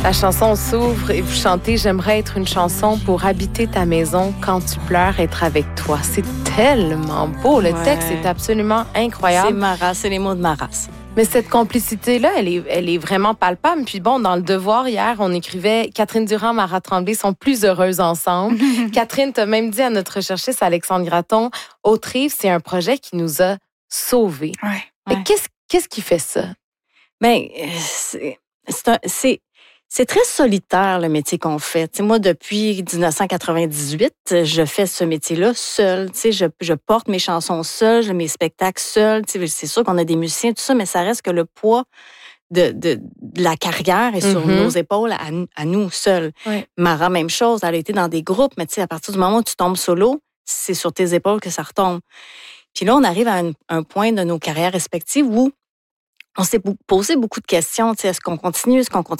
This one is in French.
La chanson s'ouvre et vous chantez « J'aimerais être une chanson pour habiter ta maison quand tu pleures, être avec toi ». C'est tellement beau. Le texte est absolument incroyable. C'est Marat, c'est les mots de Marat. Mais cette complicité-là, elle est vraiment palpable. Puis bon, dans Le Devoir, hier, on écrivait « Catherine Durand, Marat Tremblay sont plus heureuses ensemble ». Catherine, t'as même dit à notre recherchiste Alexandre Gratton, « Autrive, c'est un projet qui nous a sauvés ». Mais qu'est-ce qui fait ça? Bien, c'est très solitaire, le métier qu'on fait. T'sais, moi, depuis 1998, je fais ce métier-là seule. Je porte mes chansons seule, mes spectacles seule. C'est sûr qu'on a des musiciens, tout ça, mais ça reste que le poids de la carrière est sur nos épaules, à nous seuls. Oui. Mara, même chose, elle a été dans des groupes, mais à partir du moment où tu tombes solo, c'est sur tes épaules que ça retombe. Puis là, on arrive à un point de nos carrières respectives où on s'est posé beaucoup de questions. Est-ce qu'on continue? Est-ce qu'on